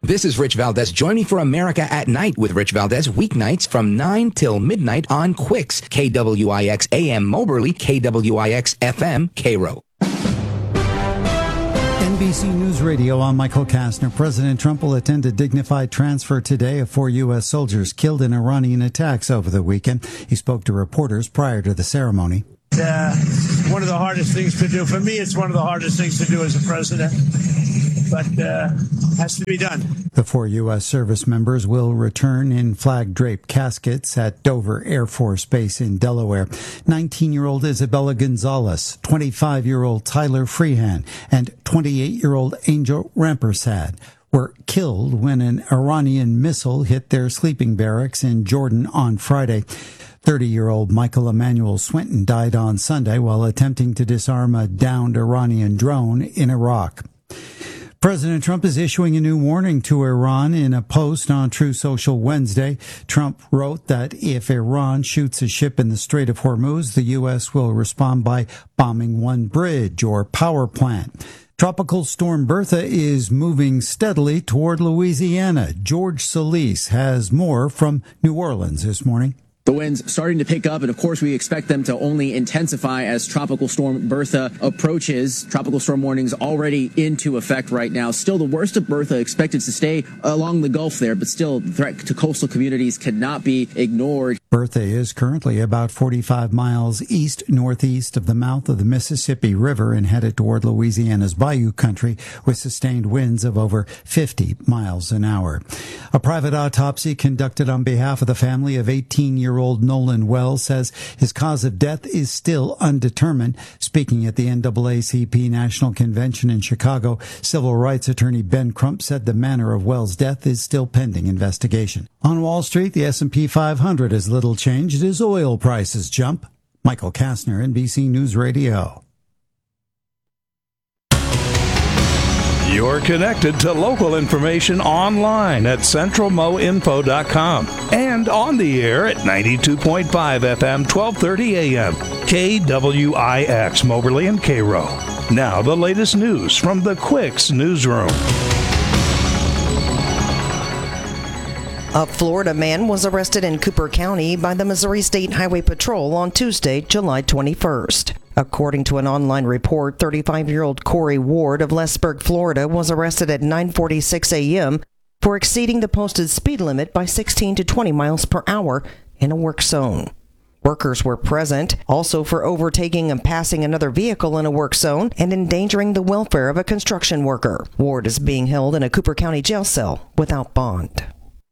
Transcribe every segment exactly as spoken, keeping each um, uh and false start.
This is Rich Valdez. Join me for America at Night with Rich Valdez, weeknights from nine till midnight on Quicks, K W I X A M Moberly, K W I X F M Cairo. N B C News Radio, I'm Michael Kastner. President Trump will attend a dignified transfer today of four U S soldiers killed in Iranian attacks over the weekend. He spoke to reporters prior to the ceremony. Uh, one of the hardest things to do. For me, it's one of the hardest things to do as a president. But uh, has to be done. The four U S service members will return in flag-draped caskets at Dover Air Force Base in Delaware. nineteen-year-old Isabella Gonzalez, twenty-five-year-old Tyler Freehan, and twenty-eight-year-old Angel Rampersad were killed when an Iranian missile hit their sleeping barracks in Jordan on Friday. thirty-year-old Michael Emmanuel Swinton died on Sunday while attempting to disarm a downed Iranian drone in Iraq. President Trump is issuing a new warning to Iran in a post on Truth Social Wednesday. Trump wrote that if Iran shoots a ship in the Strait of Hormuz, the U S will respond by bombing one bridge or power plant. Tropical storm Bertha is moving steadily toward Louisiana. George Solis has more from New Orleans this morning. The winds starting to pick up, and of course we expect them to only intensify as Tropical Storm Bertha approaches. Tropical storm warnings already into effect right now. Still, the worst of Bertha expected to stay along the Gulf there, but still the threat to coastal communities cannot be ignored. Bertha is currently about forty-five miles east-northeast of the mouth of the Mississippi River and headed toward Louisiana's Bayou Country with sustained winds of over fifty miles an hour. A private autopsy conducted on behalf of the family of eighteen-year-old Nolan Wells says his cause of death is still undetermined. Speaking at the N double A C P National Convention in Chicago, civil rights attorney Ben Crump said the manner of Wells' death is still pending investigation. On Wall Street, the S and P five hundred is little changed as oil prices jump. Michael Kastner, N B C News Radio. You're connected to local information online at central mo info dot com and on the air at ninety-two point five F M, twelve thirty A M, K W I X, Moberly and Cairo. Now the latest news from the Quicks newsroom. A Florida man was arrested in Cooper County by the Missouri State Highway Patrol on Tuesday, July twenty-first. According to an online report, thirty-five-year-old Corey Ward of Leesburg, Florida, was arrested at nine forty-six A M for exceeding the posted speed limit by sixteen to twenty miles per hour in a work zone. Workers were present, also for overtaking and passing another vehicle in a work zone and endangering the welfare of a construction worker. Ward is being held in a Cooper County jail cell without bond.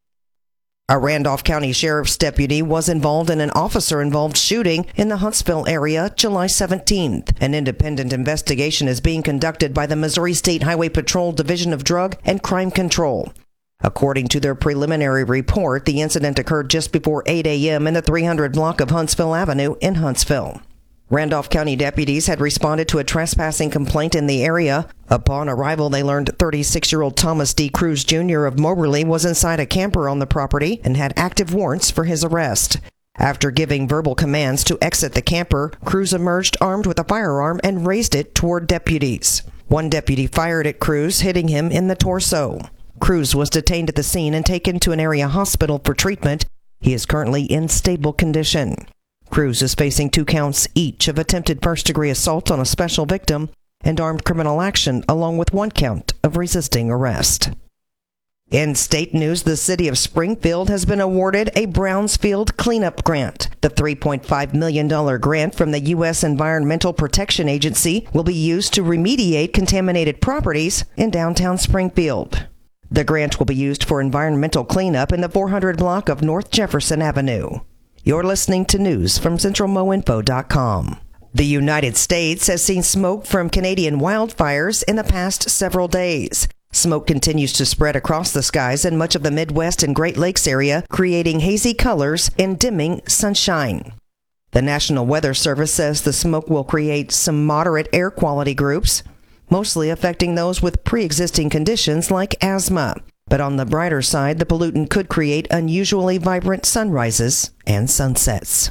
A Randolph County Sheriff's deputy was involved in an officer-involved shooting in the Huntsville area July seventeenth. An independent investigation is being conducted by the Missouri State Highway Patrol Division of Drug and Crime Control. According to their preliminary report, the incident occurred just before eight A M in the three hundred block of Huntsville Avenue in Huntsville. Randolph County deputies had responded to a trespassing complaint in the area. Upon arrival, they learned thirty-six-year-old Thomas D. Cruz Junior of Moberly was inside a camper on the property and had active warrants for his arrest. After giving verbal commands to exit the camper, Cruz emerged armed with a firearm and raised it toward deputies. One deputy fired at Cruz, hitting him in the torso. Cruz was detained at the scene and taken to an area hospital for treatment. He is currently in stable condition. Cruz is facing two counts each of attempted first-degree assault on a special victim and armed criminal action, along with one count of resisting arrest. In state news, the city of Springfield has been awarded a Brownsfield Cleanup Grant. The three point five million dollars grant from the U S Environmental Protection Agency will be used to remediate contaminated properties in downtown Springfield. The grant will be used for environmental cleanup in the four hundred block of North Jefferson Avenue. You're listening to news from central mo info dot com. The United States has seen smoke from Canadian wildfires in the past several days. Smoke continues to spread across the skies in much of the Midwest and Great Lakes area, creating hazy colors and dimming sunshine. The National Weather Service says the smoke will create some moderate air quality groups, mostly affecting those with pre-existing conditions like asthma. But on the brighter side, the pollutant could create unusually vibrant sunrises and sunsets.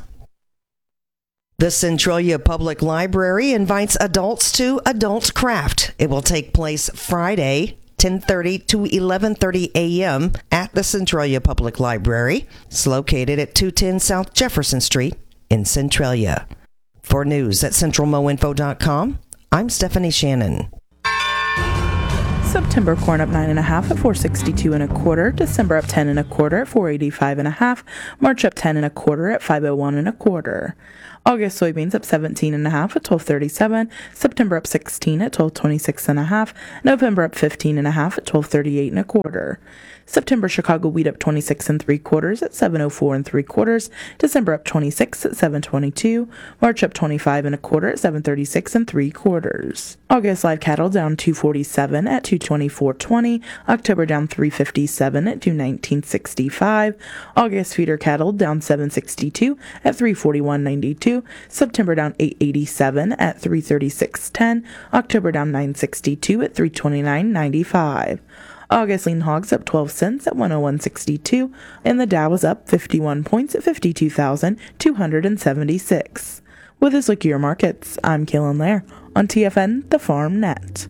The Centralia Public Library invites adults to Adult Craft. It will take place Friday, ten thirty to eleven thirty a.m. at the Centralia Public Library. It's located at two ten South Jefferson Street in Centralia. For news at central mo info dot com, I'm Stephanie Shannon. September corn up nine and a half at four sixty-two and a quarter. December up ten and a quarter at four eighty-five and a half. March up ten and a quarter at five oh one and a quarter. August soybeans up seventeen and a half at twelve thirty-seven. September up sixteen at twelve twenty-six and a half. November up fifteen and a half at twelve thirty-eight and a quarter. September Chicago wheat up twenty-six and three quarters at seven oh four and three quarters. December up twenty-six at seven twenty-two. March up twenty-five and a quarter at seven thirty-six and three quarters. August live cattle down two forty-seven at two twenty-four twenty. October down three fifty-seven at two nineteen sixty-five. August feeder cattle down seven sixty-two at three forty-one ninety-two. September down eight eighty-seven at three thirty-six ten. October down nine sixty-two at three twenty-nine ninety-five. August lean hogs up twelve cents at one oh one sixty-two, and the Dow was up fifty-one points at fifty-two thousand two hundred seventy-six. With this look at your markets, I'm Kaylin Lair on T F N, the Farm Net.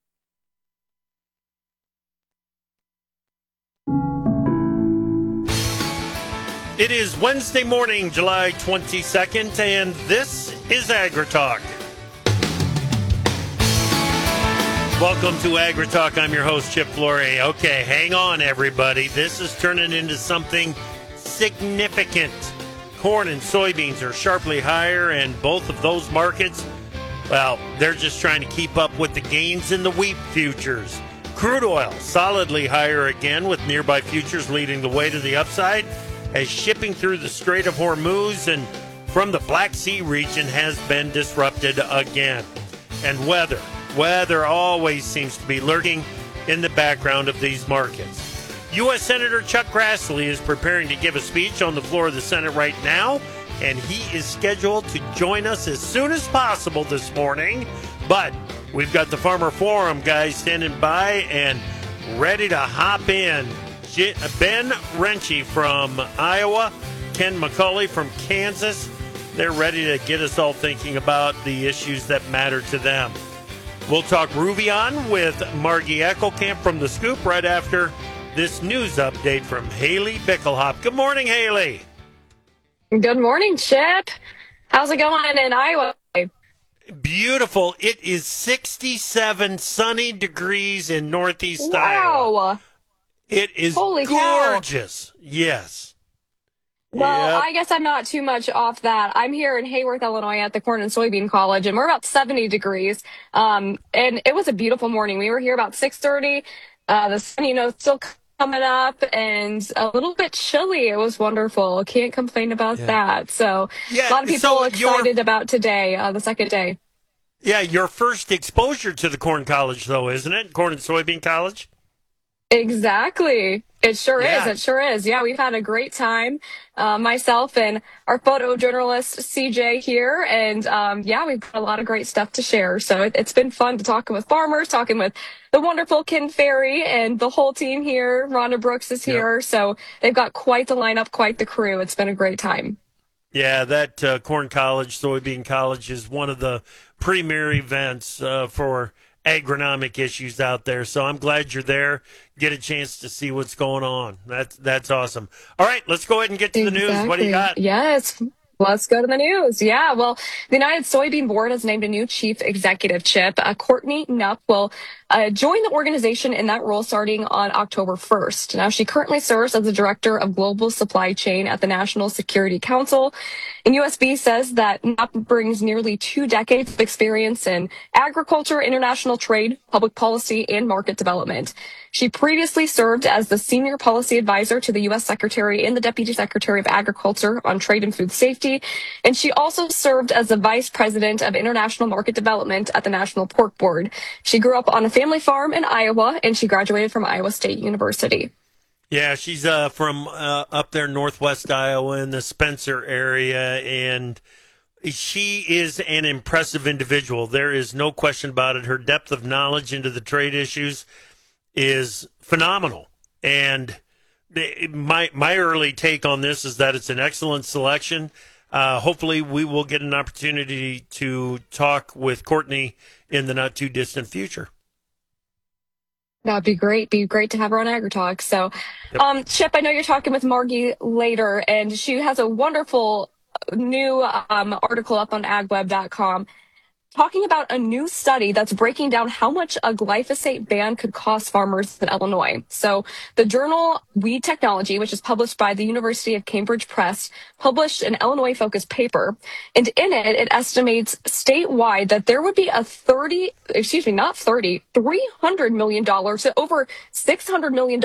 It is Wednesday morning, July twenty-second, and this is AgriTalk. Welcome to AgriTalk. I'm your host, Chip Flory. Okay, hang on, everybody. This is turning into something significant. Corn and soybeans are sharply higher, and both of those markets, well, they're just trying to keep up with the gains in the wheat futures. Crude oil solidly higher again, with nearby futures leading the way to the upside, as shipping through the Strait of Hormuz and from the Black Sea region has been disrupted again. And weather. Weather always seems to be lurking in the background of these markets. U S Senator Chuck Grassley is preparing to give a speech on the floor of the Senate right now, and he is scheduled to join us as soon as possible this morning. But we've got the Farmer Forum guys standing by and ready to hop in. Ben Renchie from Iowa, Ken McCauley from Kansas, they're ready to get us all thinking about the issues that matter to them. We'll talk Rubion with Margie Eckelkamp from The Scoop right after this news update from Haley Bickelhop. Good morning, Haley. Good morning, Chip. How's it going in Iowa? Beautiful. It is sixty-seven sunny degrees in Northeast wow. Iowa. It is Holy gorgeous. Cow. Yes. Well, yep. I guess I'm not too much off that. I'm here in Hayworth, Illinois at the Corn and Soybean College, and we're about seventy degrees. Um, and it was a beautiful morning. We were here about six thirty. Uh, the sun, you know, still coming up and a little bit chilly. It was wonderful. Can't complain about yeah. that. So yeah, a lot of people so excited about today, uh, the second day. Yeah, your first exposure to the Corn College, though, isn't it? Corn and Soybean College? Exactly. It sure yeah. is. It sure is. Yeah, we've had a great time, uh, myself and our photojournalist C J here. And um, yeah, we've got a lot of great stuff to share. So it, it's been fun to talk with farmers, talking with the wonderful Ken Ferry and the whole team here. Rhonda Brooks is here. Yep. So they've got quite the lineup, quite the crew. It's been a great time. Yeah, that uh, Corn College, Soybean College is one of the premier events uh, for agronomic issues out there. So I'm glad you're there. Get a chance to see what's going on. That's that's awesome. All right, let's go ahead and get to exactly. the news. What do you got? Yes. Let's go to the news. Yeah, well, the United Soybean Board has named a new chief executive, Chip. Uh, Courtney Knupp will uh, join the organization in that role starting on October first. Now, she currently serves as the director of global supply chain at the National Security Council. And U S B says that Knupp brings nearly two decades of experience in agriculture, international trade, public policy, and market development. She previously served as the senior policy advisor to the U S Secretary and the Deputy Secretary of Agriculture on Trade and Food Safety. And she also served as the vice president of international market development at the National Pork Board. She grew up on a family farm in Iowa, and she graduated from Iowa State University. Yeah, she's uh, from uh, up there northwest Iowa in the Spencer area, and she is an impressive individual. There is no question about it. Her depth of knowledge into the trade issues is phenomenal. And my my early take on this is that it's an excellent selection. Uh, hopefully we will get an opportunity to talk with Courtney in the not too distant future. That'd be great. Be great to have her on AgriTalk. So, Yep. um, Chip, I know you're talking with Margie later, and she has a wonderful new um, article up on ag web dot com talking about a new study that's breaking down how much a glyphosate ban could cost farmers in Illinois. So the journal Weed Technology, which is published by the University of Cambridge Press, published an Illinois-focused paper. And in it, it estimates statewide that there would be a thirty, excuse me, not thirty, three hundred million dollars, so over six hundred million dollars